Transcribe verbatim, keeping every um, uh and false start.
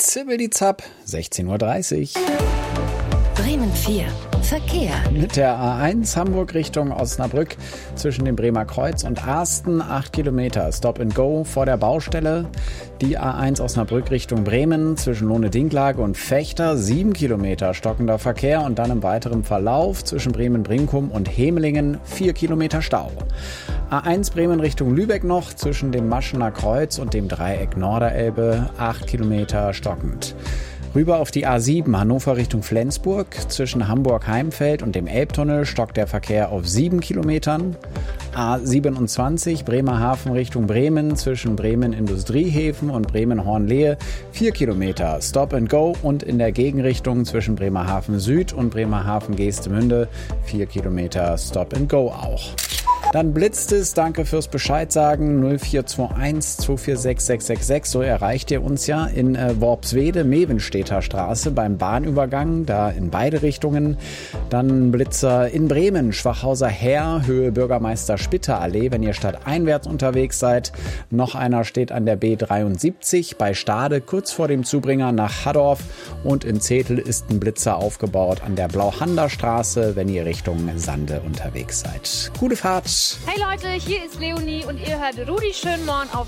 Zibbeldi-Zapp, sechzehn Uhr dreißig. Bremen vier. Verkehr. Mit der A eins Hamburg Richtung Osnabrück zwischen dem Bremer Kreuz und Asten acht Kilometer Stop and Go vor der Baustelle. Die A eins Osnabrück Richtung Bremen zwischen Lohne-Dinklage und Vechta sieben Kilometer stockender Verkehr und dann im weiteren Verlauf zwischen Bremen-Brinkum und Hemelingen vier Kilometer Stau. A eins Bremen Richtung Lübeck noch zwischen dem Maschener Kreuz und dem Dreieck Norderelbe acht Kilometer stockend. Rüber auf die A sieben Hannover Richtung Flensburg. Zwischen Hamburg-Heimfeld und dem Elbtunnel stockt der Verkehr auf sieben Kilometern. A siebenundzwanzig Bremerhaven Richtung Bremen zwischen Bremen Industriehäfen und Bremen Hornlehe vier Kilometer Stop and Go und in der Gegenrichtung zwischen Bremerhaven Süd und Bremerhaven Geestemünde vier Kilometer Stop and Go auch. Dann blitzt es, danke fürs Bescheid sagen, null vier zwei eins zwei vier sechs sechs sechs sechs, so erreicht ihr uns ja in äh, Worpswede, Mevenstädter Straße beim Bahnübergang, da in beide Richtungen. Dann Blitzer in Bremen, Schwachhauser Heer, Höhe Bürgermeister Spitter Allee, wenn ihr stadteinwärts unterwegs seid. Noch einer steht an der B dreiundsiebzig bei Stade, kurz vor dem Zubringer nach Haddorf, und in Zetel ist ein Blitzer aufgebaut an der Blauhander Straße, wenn ihr Richtung Sande unterwegs seid. Gute Fahrt! Hey Leute, hier ist Leonie und ihr hört Rudi Schönborn auf